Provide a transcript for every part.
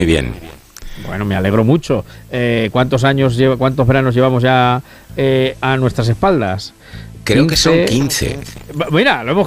bien. Bueno, me alegro mucho. ¿Cuántos veranos llevamos ya a nuestras espaldas? Creo que son 15. Mira, lo hemos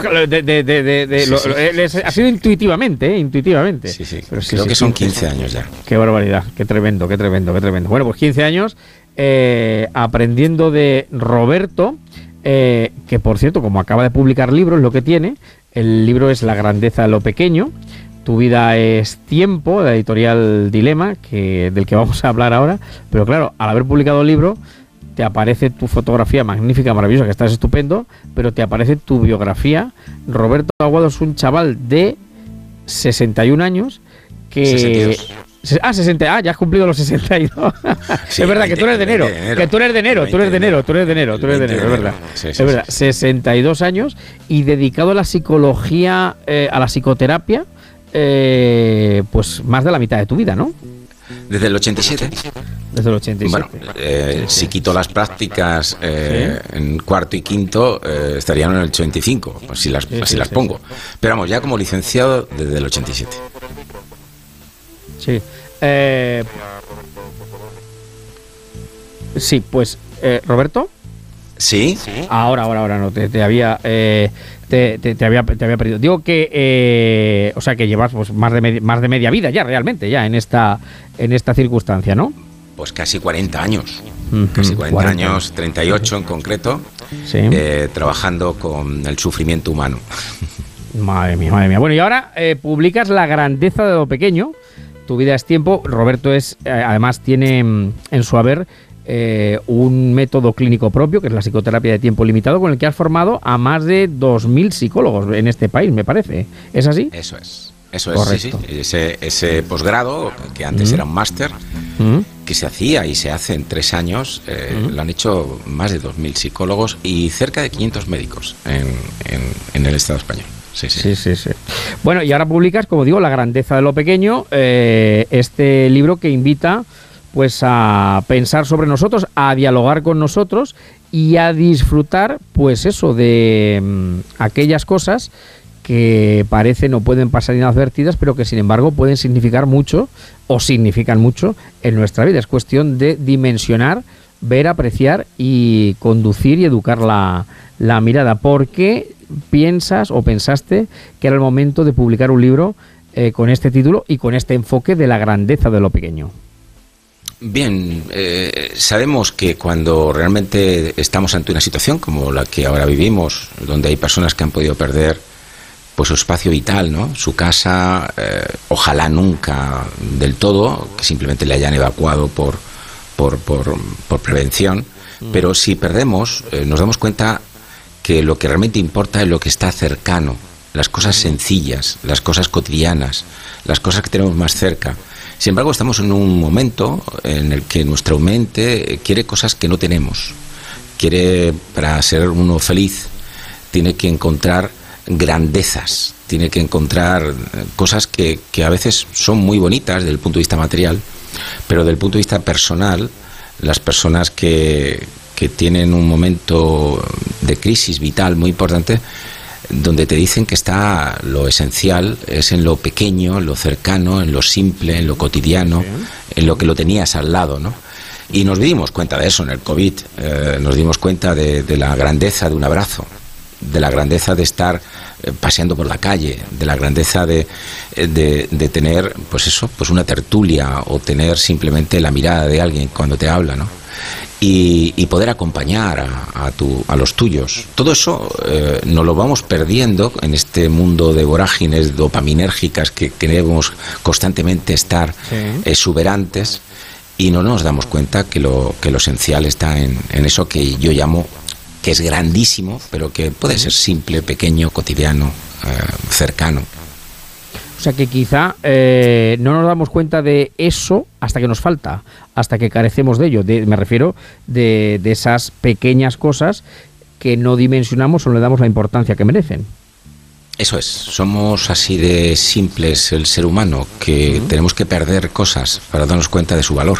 ha sido intuitivamente, intuitivamente. Sí. Pero creo que son 15 años ya. Qué barbaridad, qué tremendo. Bueno, pues 15 años aprendiendo de Roberto, que por cierto, como acaba de publicar libros, lo que tiene, el libro es La grandeza de lo pequeño. Tu vida es tiempo, de la editorial Dilema, del que vamos a hablar ahora. Pero claro, al haber publicado el libro, te aparece tu fotografía magnífica, maravillosa, que estás estupendo, pero te aparece tu biografía. Roberto Aguado es un chaval de 61 años que... 62. 60, ya has cumplido los 62. Sí, es verdad que tú eres de enero. Que tú eres de enero, es verdad. Sí, es verdad, 62 años y dedicado a la psicología, a la psicoterapia, pues más de la mitad de tu vida, ¿no? Desde el 87. Desde el 87. Bueno, si quito las prácticas en cuarto y quinto, estarían en el 85, si las pongo. Pero vamos, ya como licenciado desde el 87. Sí. Sí, pues, Roberto. ¿Sí? Ahora no, te había perdido. Digo que, o sea, que llevas pues más de media vida ya realmente, ya en esta circunstancia, ¿no? Pues casi 40 años. Casi 40 años, 38 en concreto, sí. Trabajando con el sufrimiento humano. Madre mía. Bueno, y ahora publicas La grandeza de lo pequeño. Tu vida es tiempo. Roberto además tiene en su haber un método clínico propio, que es la psicoterapia de tiempo limitado, con el que has formado a más de 2.000 psicólogos en este país, me parece. ¿Es así? Eso es, sí. Ese posgrado, que antes era un máster, que se hacía y se hace en 3 años, lo han hecho más de 2.000 psicólogos y cerca de 500 médicos en el Estado español. Sí. Bueno, y ahora publicas, como digo, La grandeza de lo pequeño, este libro que invita pues a pensar sobre nosotros, a dialogar con nosotros y a disfrutar, pues eso, de aquellas cosas que parecen o pueden pasar inadvertidas, pero que sin embargo pueden significar mucho o significan mucho en nuestra vida. Es cuestión de dimensionar, ver, apreciar y conducir y educar la mirada. ¿Por qué piensas o pensaste que era el momento de publicar un libro con este título y con este enfoque de la grandeza de lo pequeño? Bien, sabemos que cuando realmente estamos ante una situación como la que ahora vivimos, donde hay personas que han podido perder pues su espacio vital, ¿no? Su casa, ojalá nunca del todo, que simplemente le hayan evacuado por prevención, pero si perdemos, nos damos cuenta que lo que realmente importa es lo que está cercano, las cosas sencillas, las cosas cotidianas, las cosas que tenemos más cerca. Sin embargo, estamos en un momento en el que nuestra mente quiere cosas que no tenemos. Para ser uno feliz, tiene que encontrar grandezas, tiene que encontrar cosas que a veces son muy bonitas desde el punto de vista material, pero desde el punto de vista personal, las personas que tienen un momento de crisis vital muy importante, donde te dicen que está lo esencial, es en lo pequeño, en lo cercano, en lo simple, en lo cotidiano, en lo que lo tenías al lado, ¿no? Y nos dimos cuenta de eso en el COVID, nos dimos cuenta de la grandeza de un abrazo, de la grandeza de estar paseando por la calle, de la grandeza de tener, pues eso, pues una tertulia o tener simplemente la mirada de alguien cuando te habla, ¿no? Y poder acompañar a los tuyos. Todo eso nos lo vamos perdiendo en este mundo de vorágines dopaminérgicas que queremos constantemente estar exuberantes, y no nos damos cuenta que lo esencial está en eso que yo llamo, que es grandísimo, pero que puede ser simple, pequeño, cotidiano, cercano. O sea que quizá no nos damos cuenta de eso hasta que nos falta, hasta que carecemos de ello. Me refiero de esas pequeñas cosas que no dimensionamos o no le damos la importancia que merecen. Eso es, somos así de simples el ser humano, que tenemos que perder cosas para darnos cuenta de su valor.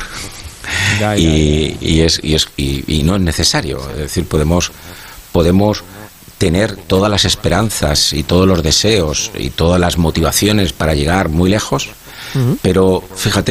Y no es necesario, es decir, podemos tener todas las esperanzas y todos los deseos y todas las motivaciones para llegar muy lejos, pero fíjate,